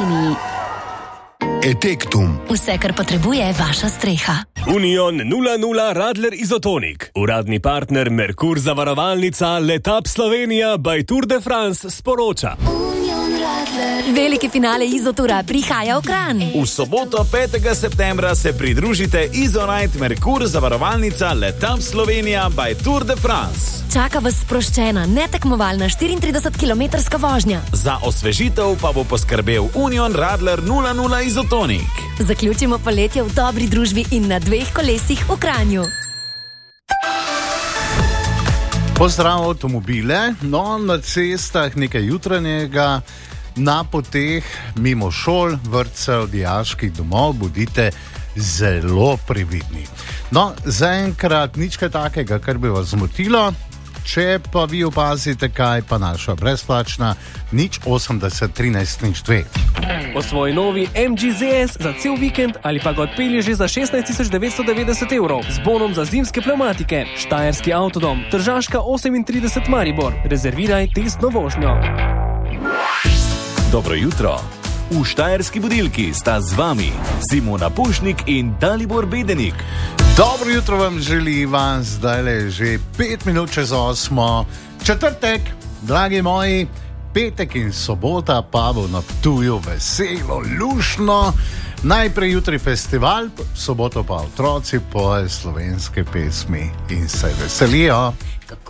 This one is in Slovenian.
Sloveniji. Etektum. Vse, kar potrebuje vaša streha. Union 00 Radler Izotonik. Uradni partner Merkur zavarovalnica Letap Slovenija by Tour de France sporoča. Veliki finale Izotura prihaja v Kranj. V soboto 5. septembra se pridružite Izonite Merkur zavarovalnica Letap Slovenija by Tour de France. Čaka vas sproščena, netekmovalna 34-kilometrska vožnja. Za osvežitev pa bo poskrbel Union Radler 00 Izotonik. Zaključimo poletje v dobri družbi in na 2 kolesih v Kranju. Pozdrav avtomobile, no na cestah nekaj jutranjega, na poteh mimo šol, vrtcev, dijaških domov, bodite zelo previdni. No, zaenkrat nič kaj takega, kar bi vas zmotilo. Če pa vi opazite kaj, pa naša brezplačna 080 13 02. O svoj novi MG ZS za cel vikend ali pa ga odpelje že za 16 990 evrov z bonom za zimske pnevmatike. Štajerski avtodom, Tržaška 38 Maribor. Rezerviraj testno vožnjo. Dobro jutro. V Štajerski budilki sta z vami Simona Pušnik in Dalibor Bedenik. Dobro jutro vam želim, zdaj je že 5 minut čez 8. Četrtek, dragi moji, petek in sobota pa bo na Ptuju veselo, lušno. Najprej jutri festival, soboto pa otroci pojejo slovenske pesmi in se veselijo.